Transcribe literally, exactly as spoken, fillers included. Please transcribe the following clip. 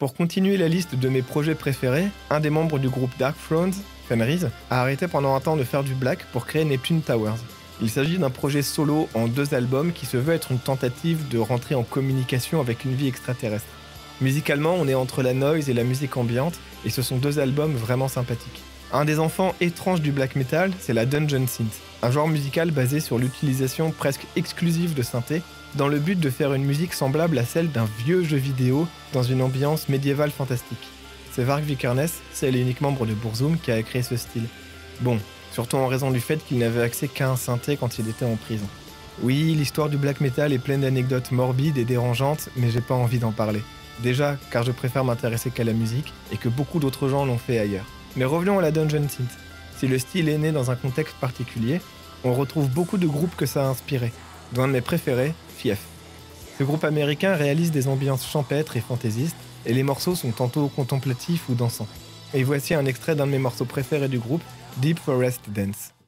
Pour continuer la liste de mes projets préférés, un des membres du groupe Dark Thrones, Fenris, a arrêté pendant un temps de faire du black pour créer Neptune Towers. Il s'agit d'un projet solo en deux albums qui se veut être une tentative de rentrer en communication avec une vie extraterrestre. Musicalement, on est entre la noise et la musique ambiante, et ce sont deux albums vraiment sympathiques. Un des enfants étranges du black metal, c'est la Dungeon Synth, un genre musical basé sur l'utilisation presque exclusive de synthé, dans le but de faire une musique semblable à celle d'un vieux jeu vidéo dans une ambiance médiévale fantastique. C'est Varg Vikernes, seul et unique membre de Burzum, qui a créé ce style. Bon, surtout en raison du fait qu'il n'avait accès qu'à un synthé quand il était en prison. Oui, l'histoire du black metal est pleine d'anecdotes morbides et dérangeantes, mais j'ai pas envie d'en parler. Déjà, car je préfère m'intéresser qu'à la musique, et que beaucoup d'autres gens l'ont fait ailleurs. Mais revenons à la Dungeon Synth. Si le style est né dans un contexte particulier, on retrouve beaucoup de groupes que ça a inspiré, dont un de mes préférés, Fief. Ce groupe américain réalise des ambiances champêtres et fantaisistes, et les morceaux sont tantôt contemplatifs ou dansants. Et voici un extrait d'un de mes morceaux préférés du groupe, Deep Forest Dance.